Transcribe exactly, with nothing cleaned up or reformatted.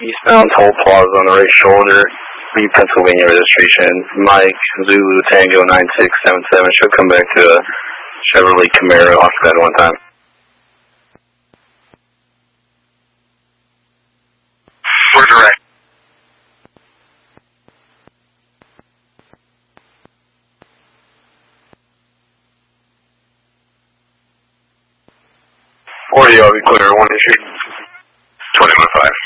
eastbound toll plaza on the right shoulder. Lee, Pennsylvania registration. Mike, Zulu, Tango nine six seven seven. Should come back to a Chevrolet Camaro off that one time. We're direct. forty, I'll be clear, one issue. twenty-one five.